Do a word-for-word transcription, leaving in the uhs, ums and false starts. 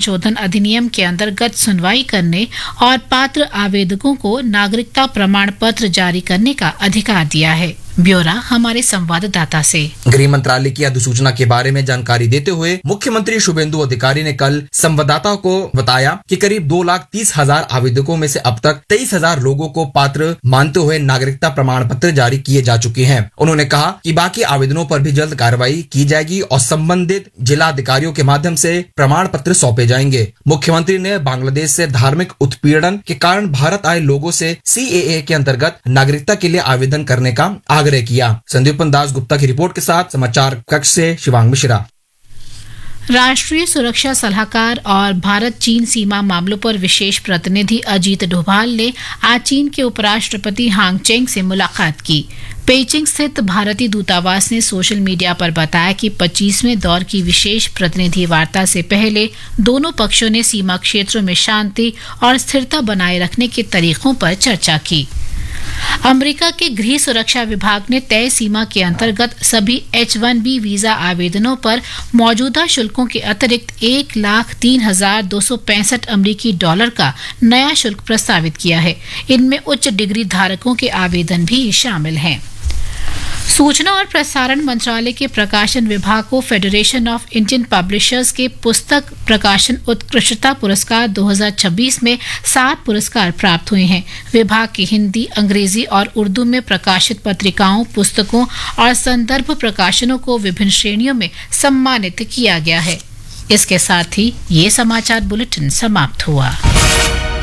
संशोधन अधिनियम के अंतर्गत सुनवाई करने और पात्र आवेदकों को नागरिकता प्रमाण पत्र जारी करने का अधिकार दिया है। ब्यौरा हमारे संवाददाता से। गृह मंत्रालय की अधिसूचना के बारे में जानकारी देते हुए मुख्यमंत्री शुभेंदु अधिकारी ने कल संवाददाताओं को बताया कि करीब दो लाख तीस हजार आवेदकों में से अब तक तेईस हजार लोगों को पात्र मानते हुए नागरिकता प्रमाण पत्र जारी किए जा चुके हैं। उन्होंने कहा कि बाकी आवेदनों पर भी जल्द कार्रवाई की जाएगी और संबंधित जिला अधिकारियों के माध्यम से प्रमाण पत्र सौंपे जाएंगे। मुख्यमंत्री ने बांग्लादेश से धार्मिक उत्पीड़न के कारण भारत आए लोगों से सी ए ए के अंतर्गत नागरिकता के लिए आवेदन करने का आग्रह किया। संदीपन दास गुप्ता की रिपोर्ट के साथ समाचार कक्ष से शिवांग मिश्रा। राष्ट्रीय सुरक्षा सलाहकार और भारत चीन सीमा मामलों पर विशेष प्रतिनिधि अजीत डोभाल ने आज चीन के उपराष्ट्रपति हांग चेंग से मुलाकात की। पेइचिंग स्थित भारतीय दूतावास ने सोशल मीडिया पर बताया कि पच्चीसवें दौर की विशेष प्रतिनिधि वार्ता से पहले दोनों पक्षों ने सीमा क्षेत्रों में शांति और स्थिरता बनाए रखने के तरीकों पर चर्चा की। अमेरिका के गृह सुरक्षा विभाग ने तय सीमा के अंतर्गत सभी एच वन बी वीजा आवेदनों पर मौजूदा शुल्कों के अतिरिक्त एक लाख तीन हजार दो सौ पैंसठ अमरीकी डॉलर का नया शुल्क प्रस्तावित किया है। इनमें उच्च डिग्री धारकों के आवेदन भी शामिल हैं। सूचना और प्रसारण मंत्रालय के प्रकाशन विभाग को फेडरेशन ऑफ इंडियन पब्लिशर्स के पुस्तक प्रकाशन उत्कृष्टता पुरस्कार दो हज़ार छब्बीस में सात पुरस्कार प्राप्त हुए हैं। विभाग की हिंदी, अंग्रेजी और उर्दू में प्रकाशित पत्रिकाओं, पुस्तकों और संदर्भ प्रकाशनों को विभिन्न श्रेणियों में सम्मानित किया गया है। इसके साथ ही ये समाचार बुलेटिन समाप्त हुआ।